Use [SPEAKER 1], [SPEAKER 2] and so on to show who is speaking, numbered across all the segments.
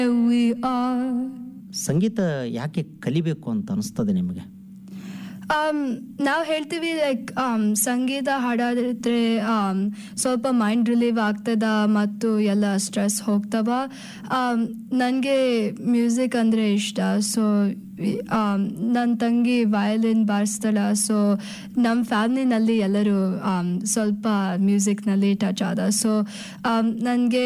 [SPEAKER 1] we are.
[SPEAKER 2] ಸಂಗೀತ ಯಾಕೆ ಕಲಿಬೇಕು ಅಂತ ಅನಿಸ್ತದೆ ನಿಮಗೆ?
[SPEAKER 1] ನಾವು ಹೇಳ್ತೀವಿ ಲೈಕ್ ಸಂಗೀತ ಹಾಡಾಡಿದ್ರೆ ಸ್ವಲ್ಪ ಮೈಂಡ್ ರಿಲೀವ್ ಆಗ್ತದ ಮತ್ತು ಎಲ್ಲ ಸ್ಟ್ರೆಸ್ ಹೋಗ್ತವ. ನನಗೆ ಮ್ಯೂಸಿಕ್ ಅಂದರೆ ಇಷ್ಟ. ಸೊ ನನ್ನ ತಂಗಿ ವಯಲಿನ್ ಬಾರಿಸ್ತಾಳ. ಸೊ ನಮ್ಮ ಫ್ಯಾಮಿಲಿನಲ್ಲಿ ಎಲ್ಲರೂ ಸ್ವಲ್ಪ ಮ್ಯೂಸಿಕ್ನಲ್ಲಿ ಟಚ್ ಆದ. ಸೊ ನನಗೆ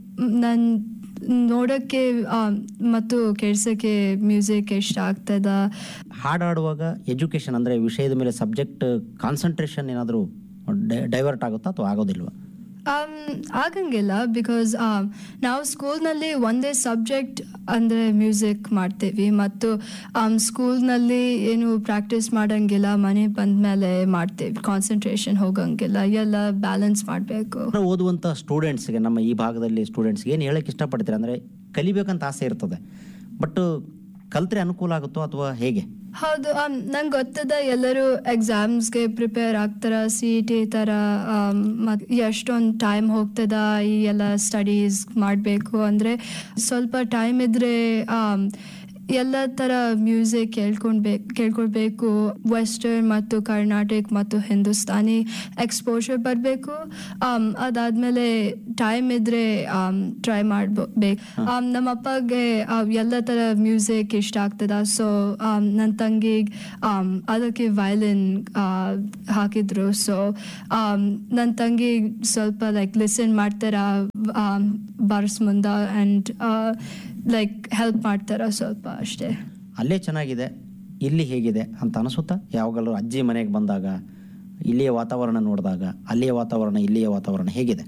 [SPEAKER 1] ನೋಡೋಕ್ಕೆ ಮತ್ತು ಕೇಳಿಸೋಕ್ಕೆ ಮ್ಯೂಸಿಕ್ ಇಷ್ಟ ಆಗ್ತದ.
[SPEAKER 2] ಹಾಡಾಡುವಾಗ ಎಜುಕೇಷನ್ ಅಂದರೆ ವಿಷಯದ ಮೇಲೆ ಸಬ್ಜೆಕ್ಟ್ ಕಾನ್ಸಂಟ್ರೇಷನ್ ಏನಾದರೂ ಡೈವರ್ಟ್ ಆಗುತ್ತಾ ಅಥವಾ ಆಗೋದಿಲ್ವಾ?
[SPEAKER 1] ಆಗಂಗಿಲ್ಲ. ಬಿಕಾಸ್ ನಾವು ಸ್ಕೂಲ್ನಲ್ಲಿ ಒಂದೇ ಸಬ್ಜೆಕ್ಟ್ ಅಂದರೆ ಮ್ಯೂಸಿಕ್ ಮಾಡ್ತೀವಿ ಮತ್ತು ಸ್ಕೂಲ್ನಲ್ಲಿ ಏನು ಪ್ರಾಕ್ಟೀಸ್ ಮಾಡೋಂಗಿಲ್ಲ. ಮನೆ ಬಂದ ಮೇಲೆ ಮಾಡ್ತೀವಿ. ಕಾನ್ಸಂಟ್ರೇಷನ್ ಹೋಗಂಗಿಲ್ಲ. ಎಲ್ಲ ಬ್ಯಾಲೆನ್ಸ್ ಮಾಡಬೇಕು.
[SPEAKER 2] ಓದುವಂಥ ಸ್ಟೂಡೆಂಟ್ಸ್ಗೆ, ನಮ್ಮ ಈ ಭಾಗದಲ್ಲಿ ಸ್ಟೂಡೆಂಟ್ಸ್ಗೆ ಏನು ಹೇಳಕ್ಕೆ ಇಷ್ಟಪಡ್ತೀರಾ? ಅಂದರೆ ಕಲಿಬೇಕಂತ ಆಸೆ ಇರ್ತದೆ, ಬಟ್ ಕಲ್ತ್ರೆ ಅನುಕೂಲ ಆಗುತ್ತೋ ಅಥವಾ ಹೇಗೆ?
[SPEAKER 1] ಹೌದು, ನಂಗೆ ಗೊತ್ತದ ಎಲ್ಲರೂ ಎಕ್ಸಾಮ್ಸ್ಗೆ ಪ್ರಿಪೇರ್ ಆಗ್ತಾರ, CET ಥರ. ಮತ್ತು ಎಷ್ಟೊಂದು ಟೈಮ್ ಹೋಗ್ತದ ಈ ಎಲ್ಲ ಸ್ಟಡೀಸ್ ಮಾಡಬೇಕು ಅಂದರೆ. ಸ್ವಲ್ಪ ಟೈಮ್ ಇದ್ದರೆ ಎಲ್ಲ ಥರ ಮ್ಯೂಸಿಕ್ ಕೇಳ್ಕೊಳ್ಬೇಕು. ವೆಸ್ಟರ್ನ್ ಮತ್ತು ಕರ್ನಾಟಕ ಮತ್ತು ಹಿಂದೂಸ್ತಾನಿ ಎಕ್ಸ್ಪೋಜರ್ ಬರಬೇಕು. ಅದಾದಮೇಲೆ ಟೈಮ್ ಇದ್ದರೆ ಟ್ರೈ ಮಾಡಬೇಕು. ನಮ್ಮ ಅಪ್ಪಗೆ ಎಲ್ಲ ಥರ ಮ್ಯೂಸಿಕ್ ಇಷ್ಟ ಆಗ್ತದ. ಸೊ ನನ್ನ ತಂಗಿಗೆ ಅದಕ್ಕೆ ವಯಲಿನ್ ಹಾಕಿದ್ರು. ಸೊ ನನ್ನ ತಂಗಿ ಸ್ವಲ್ಪ ಲೈಕ್ ಲಿಸನ್ ಮಾಡ್ತಾರ ಬಾರಿಸ್ ಮುಂದೆ ಆ್ಯಂಡ್ ಲೈಕ್ ಹೆಲ್ಪ್ ಮಾಡ್ತಾರ ಸ್ವಲ್ಪ ಅಷ್ಟೇ.
[SPEAKER 2] ಅಲ್ಲೇ ಚೆನ್ನಾಗಿದೆ, ಇಲ್ಲಿ ಹೇಗಿದೆ ಅಂತ ಅನಿಸುತ್ತಾ? ಯಾವಾಗಲೂ ಅಜ್ಜಿ ಮನೆಗೆ ಬಂದಾಗ ಇಲ್ಲಿಯ ವಾತಾವರಣ ನೋಡಿದಾಗ ಅಲ್ಲಿಯ ವಾತಾವರಣ ಇಲ್ಲಿಯ ವಾತಾವರಣ ಹೇಗಿದೆ?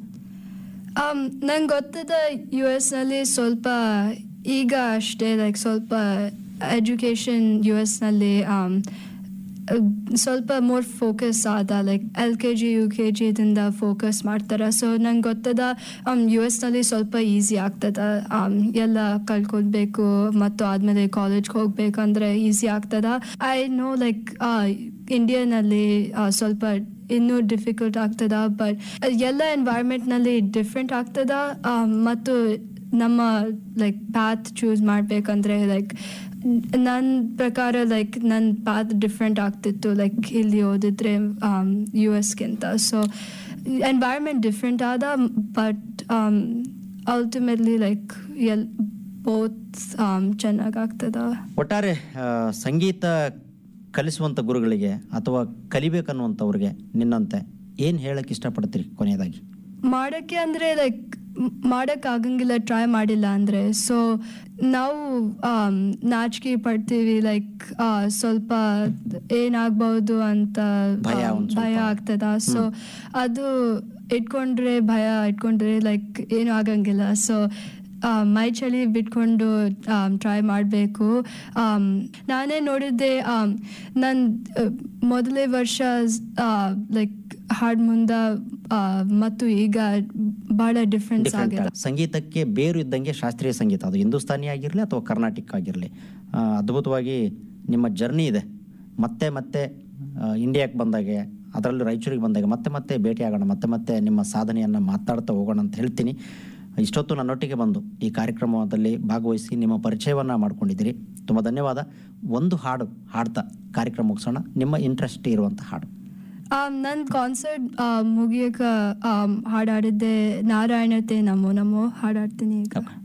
[SPEAKER 1] ನಂಗೆ ಗೊತ್ತದ US-ನಲ್ಲಿ ಸ್ವಲ್ಪ ಈಗ ಅಷ್ಟೇ ಲೈಕ್ ಸ್ವಲ್ಪ ಎಜುಕೇಷನ್ US-ನಲ್ಲಿ ಸ್ವಲ್ಪ ಮೋರ್ ಫೋಕಸ್ ಆದ. ಲೈಕ್ LKG UKG ದಿಂದ ಫೋಕಸ್ ಮಾಡ್ತಾರೆ. ಸೊ ನಂಗೆ ಗೊತ್ತದ US-ನಲ್ಲಿ ಸ್ವಲ್ಪ ಈಸಿ ಆಗ್ತದ. ಎಲ್ಲ ಕಲ್ಕೊಳ್ಬೇಕು ಮತ್ತು ಆದಮೇಲೆ ಕಾಲೇಜ್ಗೆ ಹೋಗ್ಬೇಕಂದ್ರೆ ಈಸಿ ಆಗ್ತದ. ಐ ನೋ ಲೈಕ್ ಇಂಡಿಯಾನಲ್ಲಿ ಸ್ವಲ್ಪ ಇನ್ನೂ ಡಿಫಿಕಲ್ಟ್ ಆಗ್ತದ. ಬಟ್ ಎಲ್ಲ ಎನ್ವೈರ್ಮೆಂಟ್ನಲ್ಲಿ ಡಿಫ್ರೆಂಟ್ ಆಗ್ತದ. ಮತ್ತು ನಮ್ಮ ಲೈಕ್ ಪಾತ್ ಚೂಸ್ ಮಾಡಬೇಕಂದ್ರೆ ಲೈಕ್ ನನ್ನ ಪ್ರಕಾರ ಲೈಕ್ ನನ್ನ ಪಾತ್ ಡಿಫ್ರೆಂಟ್ ಆಗ್ತಿತ್ತು ಲೈಕ್ ಇಲ್ಲಿ ಓದಿದ್ರೆ US-ಗಿಂತ. ಸೊ ಎನ್ವೈರ್ಮೆಂಟ್ ಡಿಫ್ರೆಂಟ್ ಆದ. But ultimately like both ಚೆನ್ನಾಗಾಗ್ತದ.
[SPEAKER 2] ಒಟ್ಟಾರೆ ಸಂಗೀತ ಕಲಿಸುವಂಥ ಗುರುಗಳಿಗೆ ಅಥವಾ ಕಲಿಬೇಕನ್ನುವಂಥವ್ರಿಗೆ ನಿನ್ನಂತೆ ಏನು ಹೇಳಕ್ಕೆ ಇಷ್ಟಪಡ್ತೀರಿ ಕೊನೆಯದಾಗಿ?
[SPEAKER 1] ಮಾಡೋಕ್ಕೆ ಅಂದರೆ ಲೈಕ್ ಮಾಡೋಕ್ಕಾಗಂಗಿಲ್ಲ ಟ್ರೈ ಮಾಡಿಲ್ಲ ಅಂದರೆ. ಸೊ ನಾವು ನಾಚಿಕೆ ಪಡ್ತೀವಿ. ಲೈಕ್ ಸ್ವಲ್ಪ ಏನಾಗ್ಬೋದು ಅಂತ ಭಯ ಆಗ್ತದ. ಸೊ ಅದು ಭಯ ಇಟ್ಕೊಂಡ್ರೆ ಲೈಕ್ ಏನೂ ಆಗಂಗಿಲ್ಲ. ಸೊ ಮೈ ಚಳಿ ಬಿಟ್ಕೊಂಡು ಟ್ರೈ ಮಾಡಬೇಕು. ನಾನೇ ನೋಡಿದ್ದೆ ನನ್ನ ಮೊದಲೇ ವರ್ಷ ಲೈಕ್ ಹಾಡು ಮುಂದೆ ಮತ್ತು ಈಗ ಭಾಳ ಡಿಫ್ರೆನ್ಸ್ ಆಗಿದೆ.
[SPEAKER 2] ಸಂಗೀತಕ್ಕೆ ಬೇರು ಇದ್ದಂಗೆ ಶಾಸ್ತ್ರೀಯ ಸಂಗೀತ, ಅದು ಹಿಂದೂಸ್ತಾನಿ ಆಗಿರಲಿ ಅಥವಾ ಕರ್ನಾಟಕ ಆಗಿರಲಿ, ಅದ್ಭುತವಾಗಿ ನಿಮ್ಮ ಜರ್ನಿ ಇದೆ. ಮತ್ತೆ ಮತ್ತೆ ಇಂಡಿಯಾಕ್ಕೆ ಬಂದಾಗೆ, ಅದರಲ್ಲೂ ರಾಯಚೂರಿಗೆ ಬಂದಾಗ ಮತ್ತೆ ಮತ್ತೆ ಭೇಟಿಯಾಗೋಣ, ಮತ್ತೆ ಮತ್ತೆ ನಿಮ್ಮ ಸಾಧನೆಯನ್ನು ಮಾತಾಡ್ತಾ ಹೋಗೋಣ ಅಂತ ಹೇಳ್ತೀನಿ. ಇಷ್ಟೊತ್ತು ನನ್ನೊಟ್ಟಿಗೆ ಬಂದು ಈ ಕಾರ್ಯಕ್ರಮದಲ್ಲಿ ಭಾಗವಹಿಸಿ ನಿಮ್ಮ ಪರಿಚಯವನ್ನು ಮಾಡ್ಕೊಂಡಿದ್ದೀರಿ. ತುಂಬ ಧನ್ಯವಾದ. ಒಂದು ಹಾಡು ಹಾಡ್ತಾ ಕಾರ್ಯಕ್ರಮ ಮುಗಿಸೋಣ. ನಿಮ್ಮ ಇಂಟ್ರೆಸ್ಟ್ ಇರುವಂಥ ಹಾಡು.
[SPEAKER 1] ನನ್ನ ಕಾನ್ಸರ್ಟ್ ಮುಗಿಯೋಕೆ ಹಾಡಾಡಿದ್ದೆ ನಾರಾಯಣತೆ ನಮೋ ನಮೋ ಹಾಡಾಡ್ತೀನಿ ಈಗ.